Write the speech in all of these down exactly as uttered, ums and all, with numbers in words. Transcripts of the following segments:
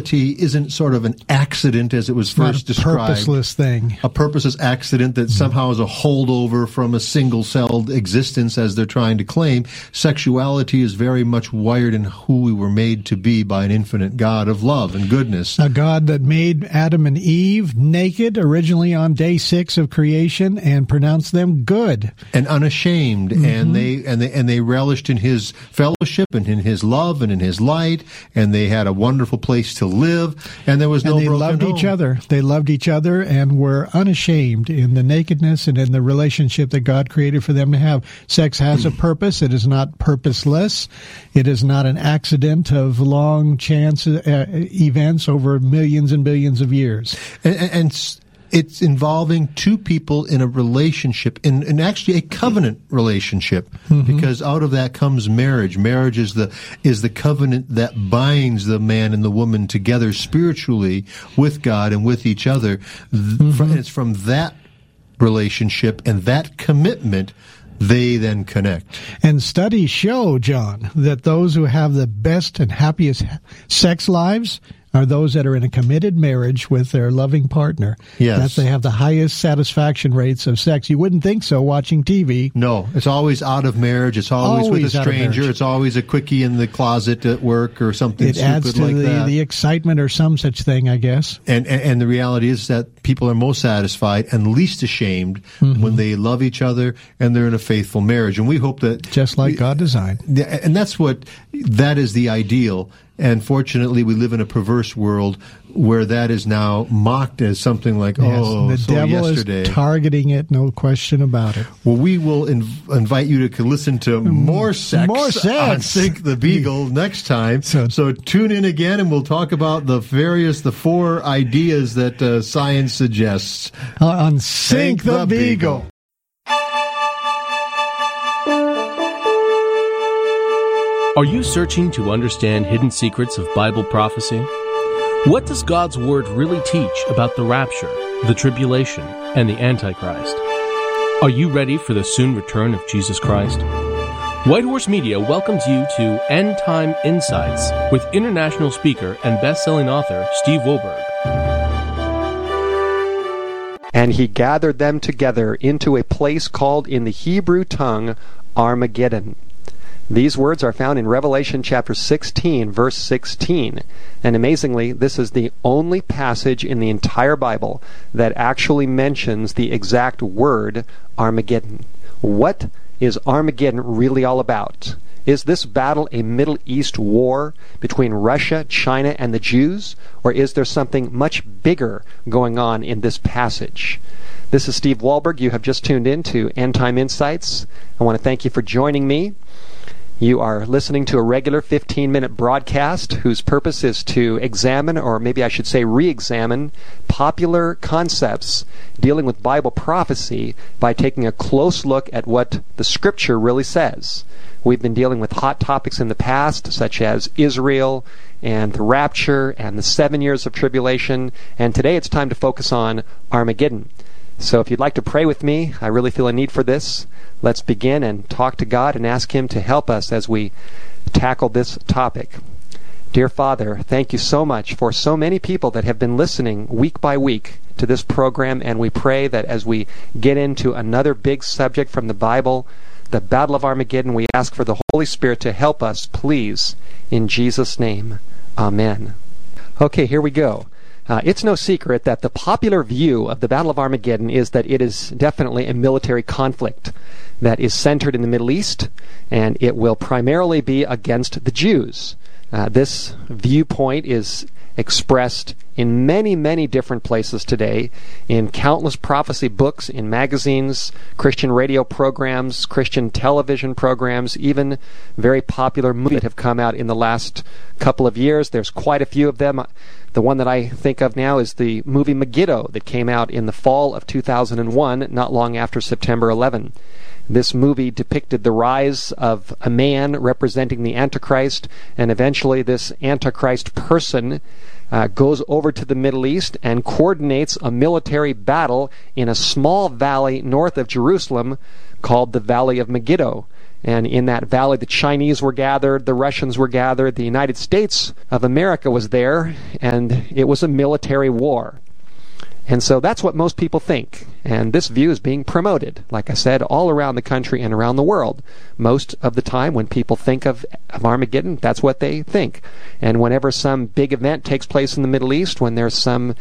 isn't sort of an accident as it was It's not first a described. purposeless thing. A purposeless accident that somehow is a holdover from a single-celled existence as they're trying to claim. Sexuality is very much wired in who we were made to be by an infinite God of love and goodness. A God that made Adam and Eve naked originally on day six of creation and pronounced them good. And unashamed, mm-hmm. and they and they and they relished in His fellowship and in His love and in His light, and they had a wonderful place to live, and there was no and they broken loved home. each other. They loved each other and were unashamed in the nakedness and in the relationship that God created for them to have. Sex has a purpose. It is not purposeless. It is not an accident of long chance uh, events over millions and billions of years. And, and, and it's involving two people in a relationship, in, in actually a covenant relationship, mm-hmm. because out of that comes marriage. Marriage is the is the covenant that binds the man and the woman together spiritually with God and with each other. Mm-hmm. And it's from that relationship and that commitment they then connect. And studies show, John, that those who have the best and happiest sex lives are those that are in a committed marriage with their loving partner. Yes. That they have the highest satisfaction rates of sex. You wouldn't think so watching T V. No, it's always out of marriage. It's always, always with a stranger. It's always a quickie in the closet at work or something it stupid adds to like the, that. the excitement or some such thing, I guess. And, and and the reality is that people are most satisfied and least ashamed mm-hmm. when they love each other and they're in a faithful marriage. And we hope that... Just like we, God designed. And that's what... That is the ideal. And fortunately, we live in a perverse world where that is now mocked as something like, yes, oh, the so devil yesterday. is targeting it, no question about it. Well, we will inv- invite you to listen to more sex, more sex. on Sink the Beagle next time. So, so tune in again, and we'll talk about the various, the four ideas that uh, science suggests. Uh, on Sink, Sink the, the Beagle. Beagle. Are you searching to understand hidden secrets of Bible prophecy? What does God's Word really teach about the rapture, the tribulation, and the Antichrist? Are you ready for the soon return of Jesus Christ? White Horse Media welcomes you to End Time Insights with international speaker and best-selling author Steve Wohlberg. And he gathered them together into a place called in the Hebrew tongue Armageddon. These words are found in Revelation chapter sixteen, verse sixteen. And amazingly, this is the only passage in the entire Bible that actually mentions the exact word Armageddon. What is Armageddon really all about? Is this battle a Middle East war between Russia, China, and the Jews? Or is there something much bigger going on in this passage? This is Steve Wohlberg. You have just tuned in to End Time Insights. I want to thank you for joining me. You are listening to a regular fifteen-minute broadcast whose purpose is to examine, or maybe I should say re-examine, popular concepts dealing with Bible prophecy by taking a close look at what the Scripture really says. We've been dealing with hot topics in the past, such as Israel and the rapture and the seven years of tribulation, and today it's time to focus on Armageddon. So if you'd like to pray with me, I really feel a need for this. Let's begin and talk to God and ask Him to help us as we tackle this topic. Dear Father, thank you so much for so many people that have been listening week by week to this program, and we pray that as we get into another big subject from the Bible, the Battle of Armageddon, we ask for the Holy Spirit to help us, please, in Jesus' name. Amen. Okay, here we go. Uh, it's no secret that the popular view of the Battle of Armageddon is that it is definitely a military conflict that is centered in the Middle East, and it will primarily be against the Jews. Uh, this viewpoint is expressed in many, many different places today, in countless prophecy books, in magazines, Christian radio programs, Christian television programs, even very popular movies that have come out in the last couple of years. There's quite a few of them. The one that I think of now is the movie Megiddo that came out in the fall of two thousand one, not long after September eleventh. This movie depicted the rise of a man representing the Antichrist, and eventually this Antichrist person uh, goes over to the Middle East and coordinates a military battle in a small valley north of Jerusalem called the Valley of Megiddo. And in that valley, the Chinese were gathered, the Russians were gathered, the United States of America was there, and it was a military war. And so that's what most people think. And this view is being promoted, like I said, all around the country and around the world. Most of the time when people think of, of Armageddon, that's what they think. And whenever some big event takes place in the Middle East, when there's some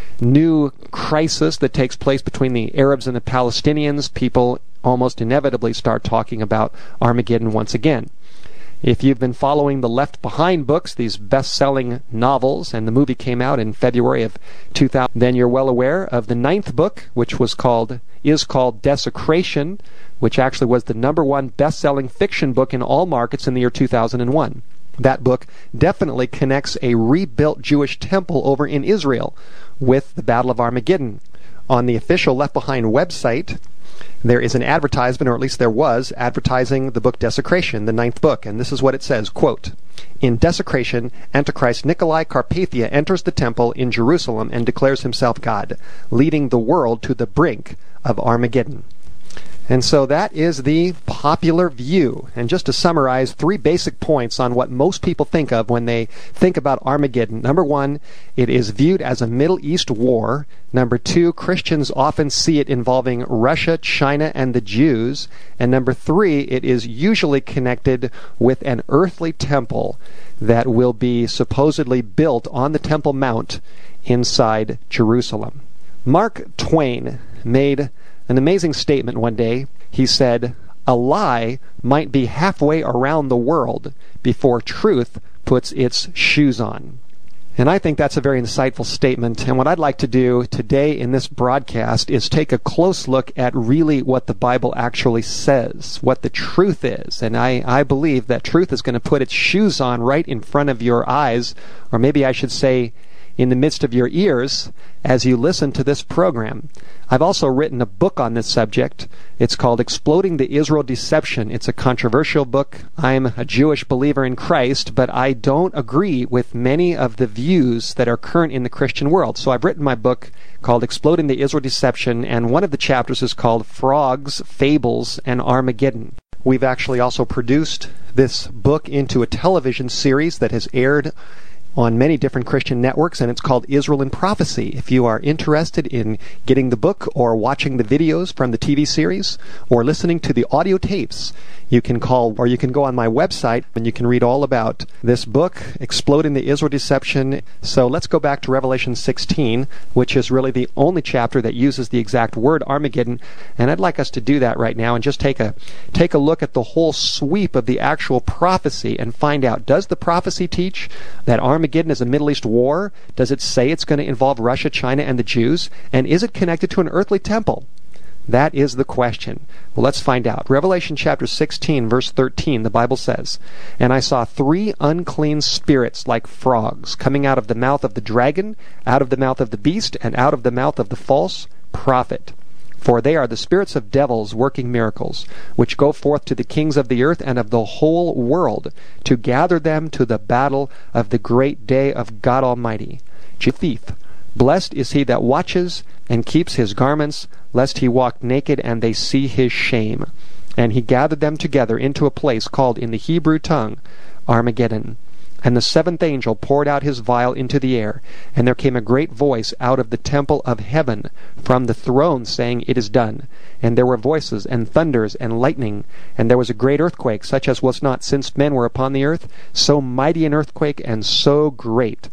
new crisis that takes place between the Arabs and the Palestinians, people almost inevitably start talking about Armageddon once again. If you've been following the Left Behind books, these best-selling novels, and the movie came out in February of two thousand, then you're well aware of the ninth book, which was called is called Desecration, which actually was the number one best-selling fiction book in all markets in the year two thousand one. That book definitely connects a rebuilt Jewish temple over in Israel with the Battle of Armageddon. On the official Left Behind website, there is an advertisement, or at least there was, advertising the book Desecration, the ninth book, and this is what it says, quote, "In Desecration, Antichrist Nikolai Carpathia enters the temple in Jerusalem and declares himself God, leading the world to the brink of Armageddon." And so that is the popular view. And just to summarize, three basic points on what most people think of when they think about Armageddon. Number one, it is viewed as a Middle East war. Number two, Christians often see it involving Russia, China, and the Jews. And number three, it is usually connected with an earthly temple that will be supposedly built on the Temple Mount inside Jerusalem. Mark Twain made an amazing statement one day. He said, "A lie might be halfway around the world before truth puts its shoes on." And I think that's a very insightful statement. And what I'd like to do today in this broadcast is take a close look at really what the Bible actually says, what the truth is. And I, I believe that truth is going to put its shoes on right in front of your eyes, or maybe I should say in the midst of your ears as you listen to this program. I've also written a book on this subject. It's called Exploding the Israel Deception. It's a controversial book. I'm a Jewish believer in Christ, but I don't agree with many of the views that are current in the Christian world. So I've written my book called Exploding the Israel Deception, and one of the chapters is called Frogs, Fables, and Armageddon. We've actually also produced this book into a television series that has aired on many different Christian networks, and it's called Israel in Prophecy. If you are interested in getting the book or watching the videos from the T V series or listening to the audio tapes, you can call or you can go on my website and you can read all about this book, Exploding the Israel Deception. So let's go back to Revelation sixteen, which is really the only chapter that uses the exact word Armageddon, and I'd like us to do that right now and just take a take a look at the whole sweep of the actual prophecy and find out, does the prophecy teach that Armageddon Armageddon is a Middle East war? Does it say it's going to involve Russia, China, and the Jews? And is it connected to an earthly temple? That is the question. Well, let's find out. Revelation chapter sixteen, verse thirteen, the Bible says, "And I saw three unclean spirits like frogs coming out of the mouth of the dragon, out of the mouth of the beast, and out of the mouth of the false prophet. For they are the spirits of devils working miracles, which go forth to the kings of the earth and of the whole world, to gather them to the battle of the great day of God Almighty. Thief, blessed is he that watches and keeps his garments, lest he walk naked and they see his shame. And he gathered them together into a place called in the Hebrew tongue Armageddon. And the seventh angel poured out his vial into the air, and there came a great voice out of the temple of heaven from the throne, saying, It is done. And there were voices, and thunders, and lightning, and there was a great earthquake, such as was not since men were upon the earth, so mighty an earthquake, and so great.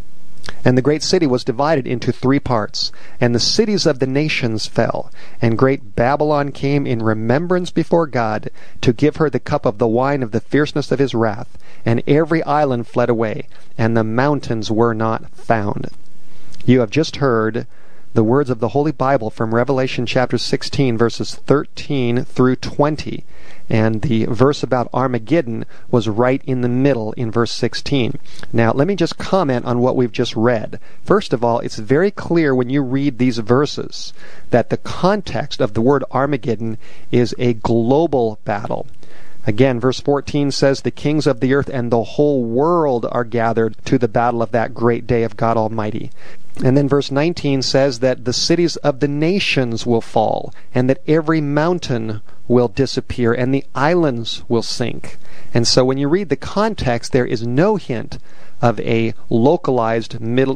And the great city was divided into three parts, and the cities of the nations fell. And great Babylon came in remembrance before God, to give her the cup of the wine of the fierceness of his wrath. And every island fled away, and the mountains were not found." You have just heard the words of the Holy Bible from Revelation chapter sixteen, verses thirteen through twenty. And the verse about Armageddon was right in the middle in verse sixteen. Now, let me just comment on what we've just read. First of all, it's very clear when you read these verses that the context of the word Armageddon is a global battle. Again, verse fourteen says, "The kings of the earth and the whole world are gathered to the battle of that great day of God Almighty." And then verse nineteen says that the cities of the nations will fall, and that every mountain will disappear and the islands will sink. And so when you read the context, there is no hint of a localized Middle